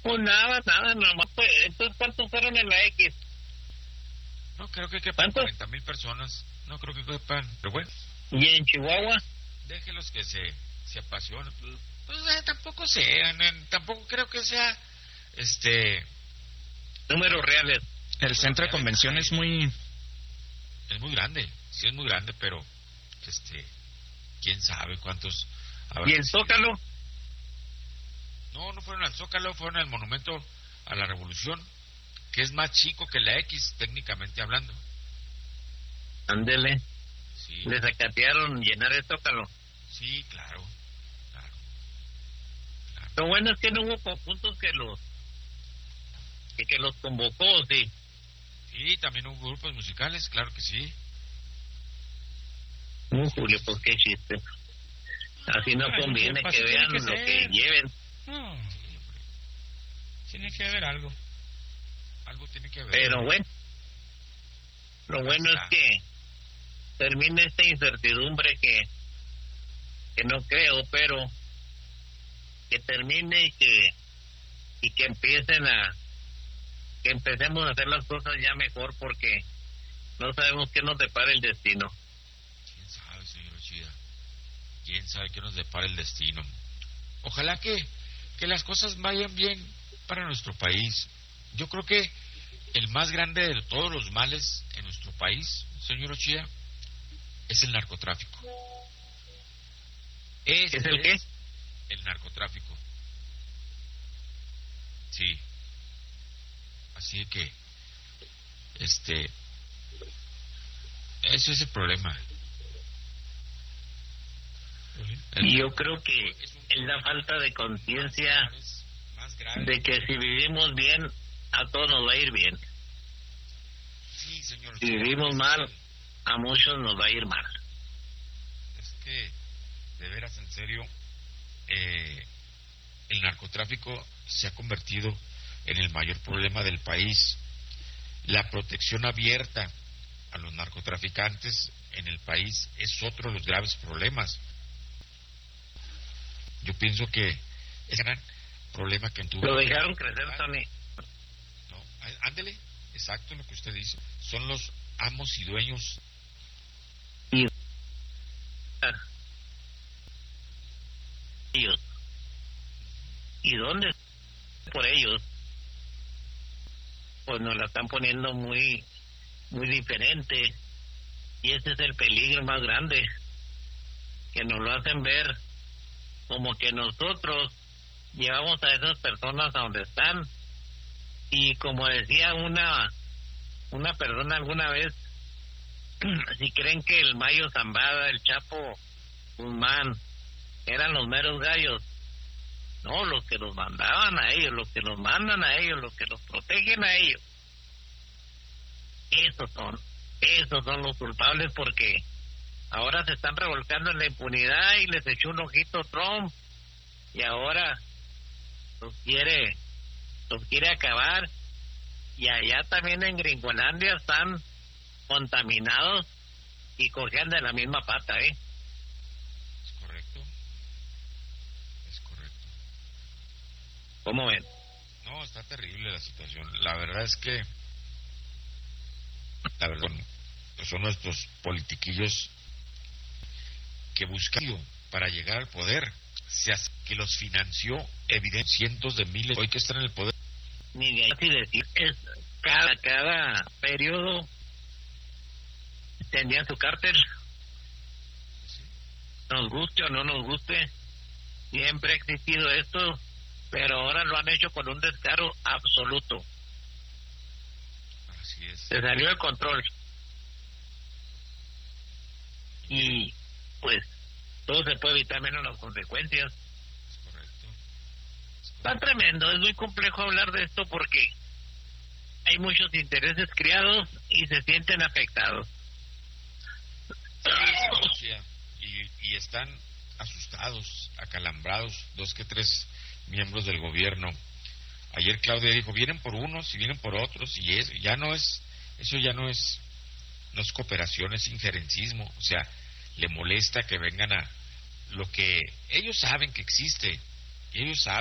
Pues nada, nomás pues, entonces ¿cuántos fueron en la X? No creo que quepan ¿Cuántos? 40,000 personas. No creo que quepan. Pero bueno, ¿Y en Chihuahua? déjenlos que se apasionen. Pues tampoco sean, tampoco creo que sea Números reales. El centro de convenciones es muy grande, sí es muy grande, pero quién sabe cuántos habrá. ¿Y el Zócalo? No fueron al Zócalo, fueron al Monumento a la Revolución, que es más chico que la X, técnicamente hablando. Ándele. Sí. ¿Les acatearon llenar el Zócalo? Sí, claro. Lo bueno es que no hubo conjuntos que los convocó, sí. Sí, también hubo grupos musicales, claro que sí. Julio, pues qué chiste. Así no conviene pues, que vean que lo ser. que lleven. No, tiene que haber algo. Algo tiene que ver. Pero bueno, lo bueno es que termine esta incertidumbre que no creo, pero que termine y que empecemos a hacer las cosas ya mejor, porque no sabemos qué nos depara el destino. ¿Quién sabe, señor Chida? ¿Quién sabe qué nos depara el destino? Ojalá que las cosas vayan bien para nuestro país. Yo creo que el más grande de todos los males en nuestro país, señor Ochía, es el narcotráfico. ¿Es el qué? El narcotráfico. Sí. Así que, ese es el problema. Y yo creo que es la falta de conciencia de que si vivimos bien, a todos nos va a ir bien. Sí, señor. Si vivimos mal, a muchos nos va a ir mal. Es que, de veras, en serio, el narcotráfico se ha convertido en el mayor problema del país. La protección abierta a los narcotraficantes en el país es otro de los graves problemas. Yo pienso que es un gran problema que tuvo. Lo dejaron crecer, Tony. No, ándele, exacto lo que usted dice. Son los amos y dueños. ¿Y dónde? Por ellos. Pues nos la están poniendo muy diferente, y ese es el peligro más grande, que nos lo hacen ver como que nosotros llevamos a esas personas a donde están, y como decía una persona alguna vez, si creen que el Mayo Zambada, el Chapo Guzmán eran los meros gallos, no, los que los mandaban a ellos, los que los mandan a ellos, los que los protegen a ellos, esos son los culpables, porque ahora se están revolcando en la impunidad y les echó un ojito Trump, y ahora los quiere acabar, y allá también en Gringolandia están contaminados y cojean de la misma pata, Es correcto. ¿Cómo ven? No, está terrible la situación. La verdad es que son nuestros politiquillos que buscan para llegar al poder, que los financió evidente cientos de miles hoy que están en el poder. Ni de así decir, es cada periodo tenía su cártel, nos guste o no nos guste, siempre ha existido esto, pero ahora lo han hecho con un descaro absoluto. Así es. Se salió de control. Y pues todo se puede evitar menos las consecuencias. Es correcto. Está tremendo, es muy complejo hablar de esto porque hay muchos intereses criados y se sienten afectados. Y están asustados, acalambrados, 2 que 3 miembros del gobierno. Ayer Claudia dijo, vienen por unos y vienen por otros, y eso ya no es cooperación, es injerencismo. O sea, le molesta que vengan a lo que ellos saben que existe, ellos saben